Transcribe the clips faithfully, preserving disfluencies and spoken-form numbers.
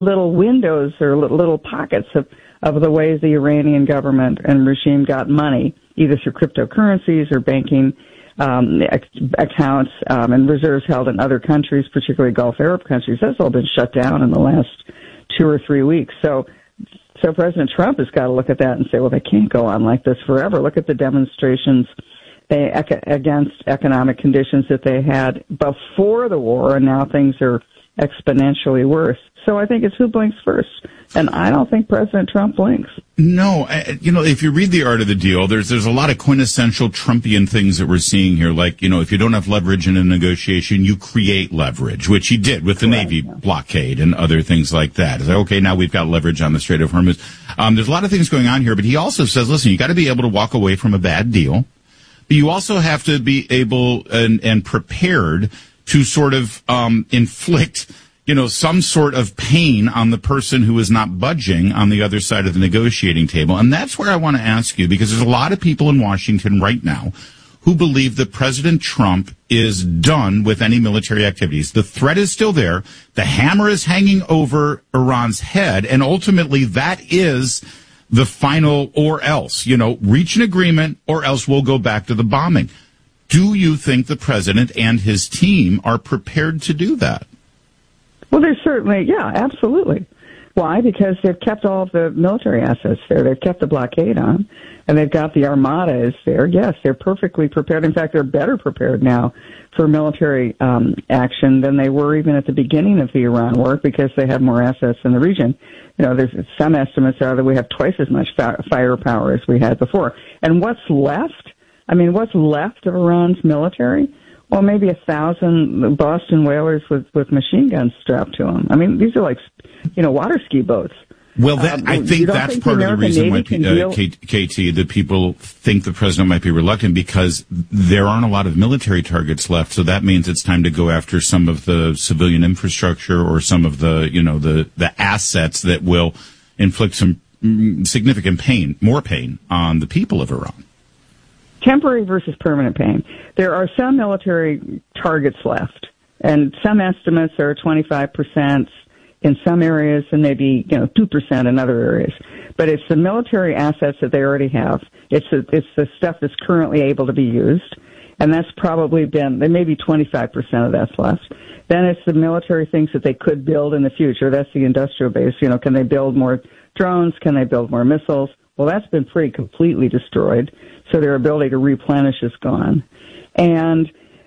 little windows or little pockets of, of the ways the Iranian government and regime got money, either through cryptocurrencies or banking um, accounts um, and reserves held in other countries, particularly Gulf Arab countries. That's all been shut down in the last two or three weeks. So, so President Trump has got to look at that and say, well, they can't go on like this forever. Look at the demonstrations they, against economic conditions that they had before the war, and now things are exponentially worse. So I think it's who blinks first. And I don't think President Trump blinks. No, I, you know, if you read The Art of the Deal, there's there's a lot of quintessential Trumpian things that we're seeing here. Like, you know, if you don't have leverage in a negotiation, you create leverage, which he did with the Correct, Navy yeah. blockade and other things like that. It's like, okay, now we've got leverage on the Strait of Hormuz. Um, there's a lot of things going on here, but he also says, listen, you got to be able to walk away from a bad deal. But you also have to be able and, and prepared to sort of um, inflict you know, some sort of pain on the person who is not budging on the other side of the negotiating table. And that's where I want to ask you, because there's a lot of people in Washington right now who believe that President Trump is done with any military activities. The threat is still there. The hammer is hanging over Iran's head. And ultimately, that is the final or else, you know, reach an agreement or else we'll go back to the bombing. Do you think the president and his team are prepared to do that? Well, there's certainly, yeah, absolutely. Why? Because they've kept all of the military assets there. They've kept the blockade on, and they've got the armada is there. Yes, they're perfectly prepared. In fact, they're better prepared now for military um, action than they were even at the beginning of the Iran war because they have more assets in the region. You know, there's some estimates are that we have twice as much fi- firepower as we had before. And what's left? I mean, what's left of Iran's military? Well, maybe a thousand Boston whalers with, with machine guns strapped to them. I mean, these are like, you know, water ski boats. Well, that, um, I think that's think part the of the reason Navy why, uh, K T, that people think the president might be reluctant, because there aren't a lot of military targets left. So that means it's time to go after some of the civilian infrastructure or some of the, you know, the, the assets that will inflict some significant pain, more pain on the people of Iran. Temporary versus permanent pain. There are some military targets left, and some estimates are twenty-five percent in some areas and maybe, you know, two percent in other areas. But it's the military assets that they already have. It's the, it's the stuff that's currently able to be used, and that's probably been, there may be twenty-five percent of that's left. Then it's the military things that they could build in the future. That's the industrial base. You know, can they build more drones? Can they build more missiles? Well, that's been pretty completely destroyed. So their ability to replenish is gone. And,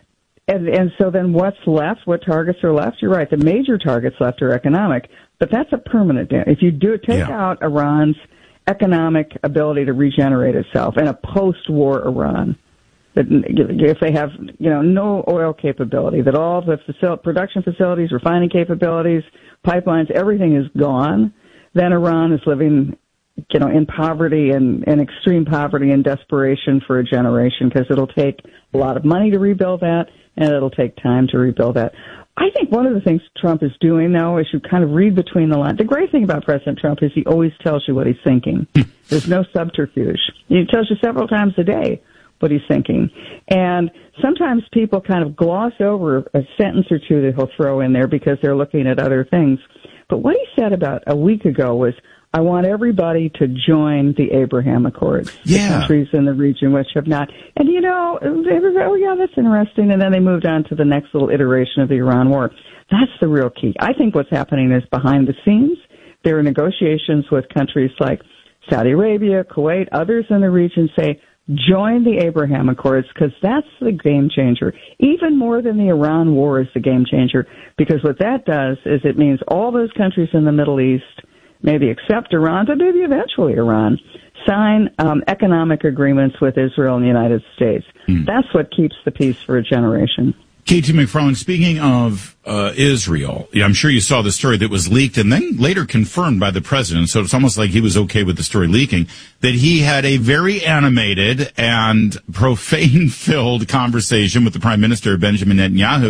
and and so then what's left? What targets are left? You're right. The major targets left are economic, but that's a permanent damage. If you do take yeah. out Iran's economic ability to regenerate itself in a post-war Iran, that if they have, you know, no oil capability, that all the facil- production facilities, refining capabilities, pipelines, everything is gone, then Iran is living, you know, in poverty and, and extreme poverty and desperation for a generation, because it'll take a lot of money to rebuild that, and it'll take time to rebuild that. I think one of the things Trump is doing, though, is you kind of read between the lines. The great thing about President Trump is he always tells you what he's thinking. There's no subterfuge. He tells you several times a day what he's thinking. And sometimes people kind of gloss over a sentence or two that he'll throw in there because they're looking at other things. But what he said about a week ago was, I want everybody to join the Abraham Accords, yeah. the countries in the region which have not. And, you know, they were, oh, yeah, that's interesting. And then they moved on to the next little iteration of the Iran war. That's the real key. I think what's happening is behind the scenes, there are negotiations with countries like Saudi Arabia, Kuwait, others in the region say, join the Abraham Accords, because that's the game changer. Even more than the Iran war is the game changer, because what that does is it means all those countries in the Middle East, maybe except Iran, but maybe eventually Iran, sign um, economic agreements with Israel and the United States. Mm. That's what keeps the peace for a generation. K T McFarland, speaking of uh, Israel, I'm sure you saw the story that was leaked and then later confirmed by the president, so it's almost like he was okay with the story leaking, that he had a very animated and profane-filled conversation with the Prime Minister, Benjamin Netanyahu,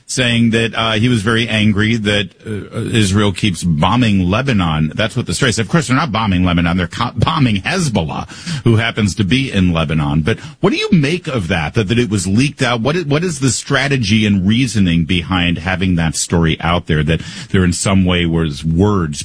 saying that uh, he was very angry that uh, Israel keeps bombing Lebanon. That's what the story said. Of course, they're not bombing Lebanon. They're co- bombing Hezbollah, who happens to be in Lebanon. But what do you make of that, that, that it was leaked out? What is, what is the strategy and reasoning behind having that story out there, that there in some way was words